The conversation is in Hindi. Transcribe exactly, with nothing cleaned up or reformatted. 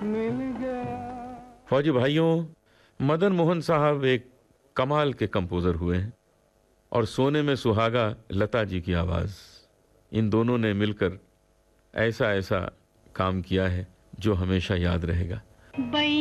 फौजी भाइयों, मदन मोहन साहब एक कमाल के कंपोजर हुए हैं और सोने में सुहागा लता जी की आवाज़, इन दोनों ने मिलकर ऐसा ऐसा काम किया है जो हमेशा याद रहेगा।